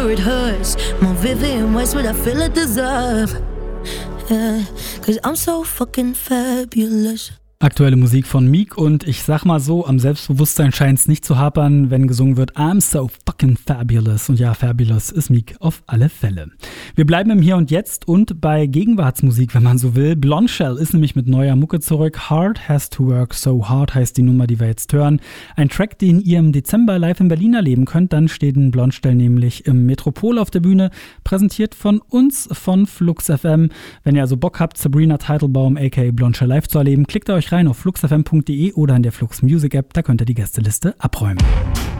It hurts more vivid in ways what I feel I deserve. Yeah, 'cause I'm so fucking fabulous. Aktuelle Musik von Meek und ich sag mal so, am Selbstbewusstsein scheint es nicht zu hapern, wenn gesungen wird I'm so fucking fabulous. Und ja, fabulous ist Meek auf alle Fälle. Wir bleiben im Hier und Jetzt und bei Gegenwartsmusik, wenn man so will. Blondshell ist nämlich mit neuer Mucke zurück. Hard Has to Work So Hard heißt die Nummer, die wir jetzt hören. Ein Track, den ihr im Dezember live in Berlin erleben könnt. Dann steht ein Blondshell nämlich im Metropol auf der Bühne, präsentiert von uns, von Flux FM. Wenn ihr also Bock habt, Sabrina Teitelbaum aka Blondshell live zu erleben, klickt euch rein auf fluxfm.de oder in der Flux Music App, da könnt ihr die Gästeliste abräumen.